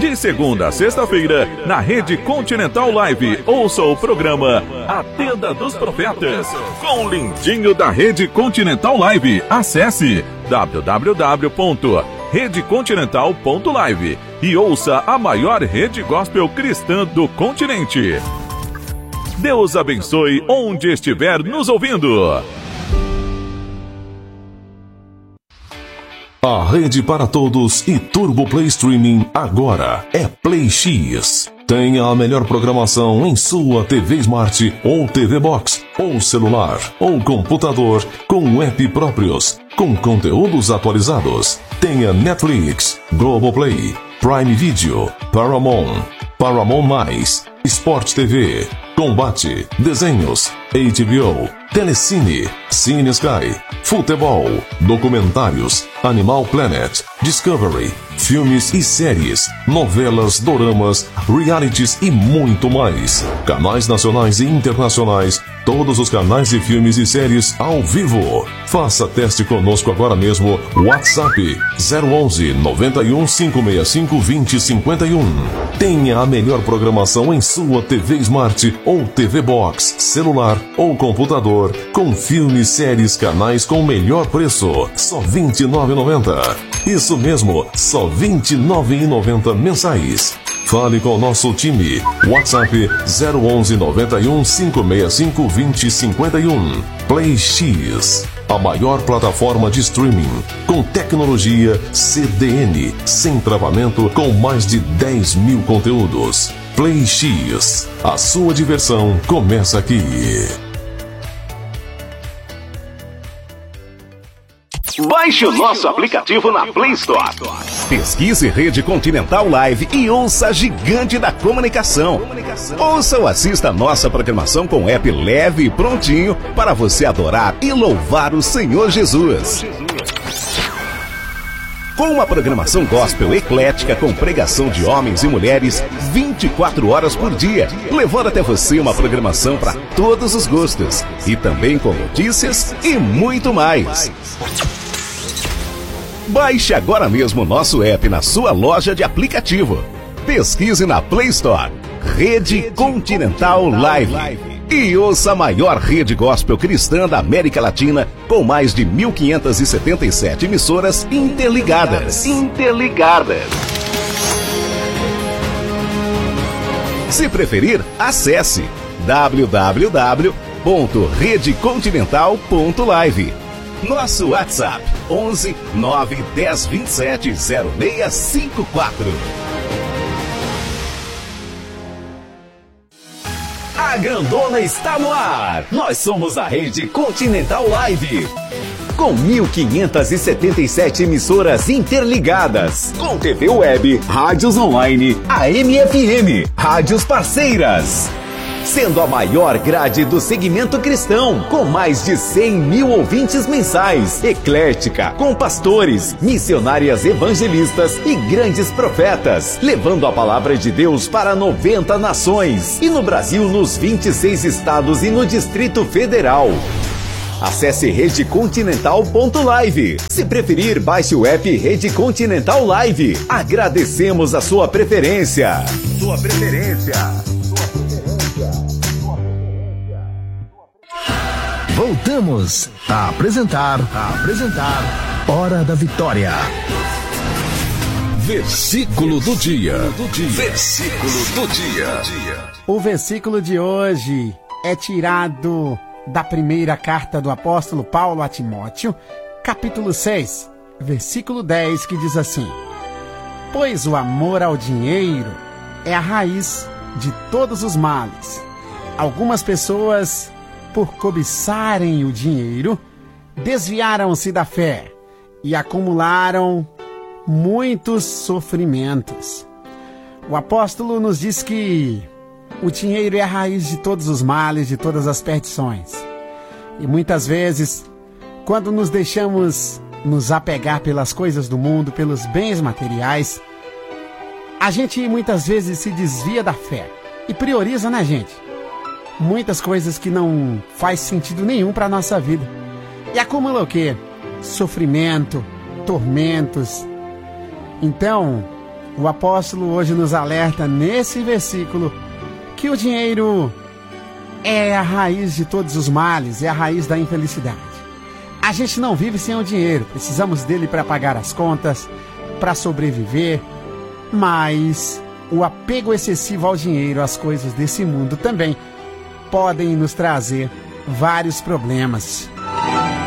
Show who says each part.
Speaker 1: De segunda a sexta-feira, na Rede Continental Live, ouça o programa A Tenda dos Profetas, com o lindinho da Rede Continental Live. Acesse www.redecontinental.live e ouça a maior rede gospel cristã do continente. Deus abençoe onde estiver nos ouvindo.
Speaker 2: A rede para todos e Turbo Play Streaming agora é Play X. Tenha a melhor programação em sua TV Smart ou TV Box, ou celular, ou computador, com app próprios, com conteúdos atualizados. Tenha Netflix, Globoplay, Prime Video, Paramount, Paramount+, Sport TV, Combate, Desenhos, HBO, Telecine, Cine Sky, Futebol, Documentários, Animal Planet, Discovery, filmes e séries, novelas, doramas, realities e muito mais. Canais nacionais e internacionais, todos os canais de filmes e séries ao vivo. Faça teste conosco agora mesmo. WhatsApp 011 91 565 2051. Tenha a melhor programação em sua TV Smart ou TV Box, celular ou computador, com filmes, séries, canais com melhor preço. Só R$ 29,90. Isso mesmo, só R$ 29,90 mensais. Fale com o nosso time. WhatsApp 011 91 565 2051. Play X, a maior plataforma de streaming com tecnologia CDN, sem travamento, com mais de 10 mil conteúdos. Play X, a sua diversão começa aqui.
Speaker 3: Baixe o nosso aplicativo na Play Store. Pesquise Rede Continental Live e ouça a gigante da comunicação. Ouça ou assista a nossa programação com app leve e prontinho para você adorar e louvar o Senhor Jesus. Com uma programação gospel eclética com pregação de homens e mulheres 24 horas por dia, levando até você uma programação para todos os gostos e também com notícias e muito mais. Baixe agora mesmo o nosso app na sua loja de aplicativo. Pesquise na Play Store Rede Continental Live e ouça a maior rede gospel cristã da América Latina com mais de 1.577 emissoras interligadas. Se preferir, acesse www.redecontinental.live. Nosso WhatsApp 11 9 10 27 0654. A Grandona está no ar. Nós somos a Rede Continental Live, com 1.577 emissoras interligadas, com TV web, rádios online, AM e FM, rádios parceiras, sendo a maior grade do segmento cristão, com mais de 100 mil ouvintes mensais, eclética, com pastores, missionárias evangelistas e grandes profetas, levando a palavra de Deus para 90 nações, e no Brasil, nos 26 estados e no Distrito Federal. Acesse redecontinental.live. Se preferir, baixe o app Rede Continental Live. Agradecemos a sua preferência.
Speaker 4: Voltamos a apresentar Hora da Vitória.
Speaker 2: Versículo do dia.
Speaker 5: O versículo de hoje é tirado da primeira carta do apóstolo Paulo a Timóteo, capítulo 6, versículo 10, que diz assim: Pois o amor ao dinheiro é a raiz de todos os males. Algumas pessoas, por cobiçarem o dinheiro, desviaram-se da fé e acumularam muitos sofrimentos. O apóstolo nos diz que o dinheiro é a raiz de todos os males, de todas as perdições. E muitas vezes, quando nos deixamos nos apegar pelas coisas do mundo, pelos bens materiais, a gente muitas vezes se desvia da fé e prioriza na gente muitas coisas que não faz sentido nenhum para a nossa vida. E acumula o quê? Sofrimento, tormentos. Então, O apóstolo hoje nos alerta nesse versículo que o dinheiro é a raiz de todos os males, é a raiz da infelicidade. A gente não vive sem o dinheiro, precisamos dele para pagar as contas, para sobreviver, mas o apego excessivo ao dinheiro, às coisas desse mundo também podem nos trazer vários problemas.